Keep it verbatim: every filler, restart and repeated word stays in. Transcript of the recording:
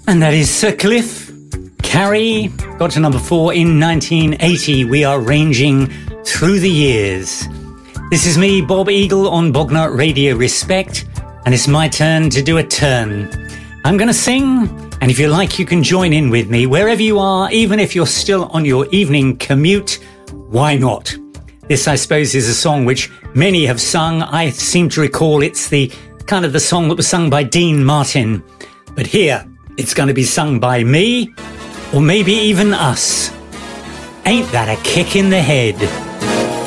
And that is Sir Cliff. Carrie got to number four in nineteen eighty. We are ranging through the years. This is me, Bob Eagle, on Bognor Radio Respect, and it's my turn to do a turn. I'm going to sing, and if you like, you can join in with me wherever you are, even if you're still on your evening commute. Why not? This, I suppose, is a song which many have sung. I seem to recall it's the kind of the song that was sung by Dean Martin. But here, it's going to be sung by me, or maybe even us. Ain't that a kick in the head?